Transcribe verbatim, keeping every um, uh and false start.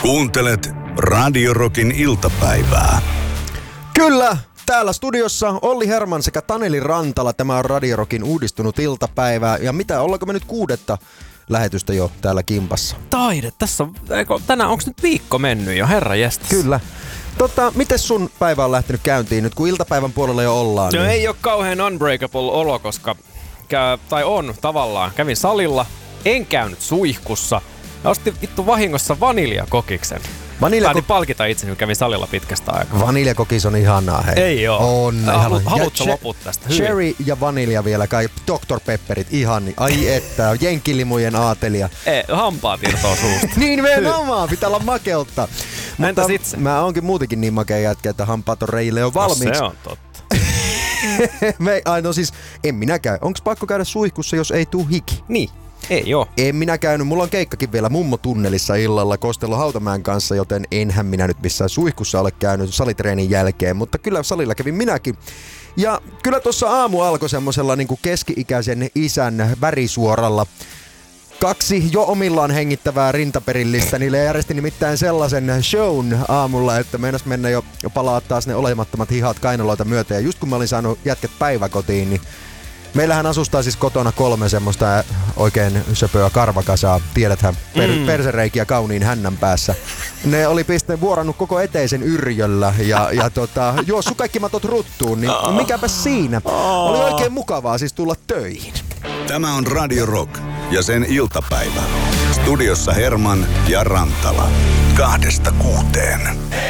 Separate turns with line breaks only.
Kuuntelet Radio Rockin iltapäivää.
Kyllä, täällä studiossa Olli Herman sekä Taneli Rantala. Tämä on Radio Rockin uudistunut iltapäivää. Ja mitä, ollaanko me nyt kuudetta lähetystä jo täällä kimpassa?
Taide, tässä on, eikö, tänään onko nyt viikko mennyt jo, herra jestas?
Kyllä. Tota, miten sun päivä on lähtenyt käyntiin nyt, kun iltapäivän puolella jo ollaan?
No
niin...
ei ole kauhean unbreakable olo, koska, käy, tai on tavallaan, kävin salilla, en käynyt suihkussa, ja ostin vittu vahingossa vaniljakokiksen.
Vaniljakok...
Päätin palkita itseni, kun kävin salilla pitkästä aikaa.
Vaniljakokis on ihanaa, hei.
Ei oo.
On
Halu,
ihana.
haluatko
che-
loput tästä? Hyvin.
Cherry ja vanilja vielä, kai doktor Pepperit, ihan, ai että, jenkkilimujen aatelia.
Ei, hampaat irtoaa suusta.
Niin nimenomaan, pitää olla makeutta.
Entäs itse?
Mä oonkin muutenkin niin makea jätkä, että hampaat on reille jo valmiiksi.
No se on totta.
Me, ai no siis, en minä käy. Onks pakko käydä suihkussa, jos ei tuu hiki?
Niin, ei oo.
En minä käynyt. Mulla on keikkakin vielä mummotunnelissa illalla Kostello Hautamäen kanssa, joten enhän minä nyt missään suihkussa ole käynyt salitreenin jälkeen, mutta kyllä salilla kävin minäkin. Ja kyllä tuossa aamu alkoi semmosella niinku keski-ikäisen isän värisuoralla. Kaksi jo omillaan hengittävää rintaperillistä, niille järjesti nimittäin sellaisen shown aamulla, että meinas mennä jo palaa taas ne olemattomat hihat kainaloita myötä. Ja just kun mä olin saanut jätket päiväkotiin, niin meillähän asustaa siis kotona kolme semmoista oikein söpöä karvakasaa. Tiedäthän, per, mm. persereikiä kauniin hännän päässä. Ne oli piste vuorannut koko eteisen yrjöllä ja, ja tota, juossut kaikki matot ruttuun, niin mikäpä siinä. Oli oikein mukavaa siis tulla töihin.
Tämä on Radio Rock ja sen iltapäivä. Studiossa Herman ja Rantala. Kahdesta kuuteen.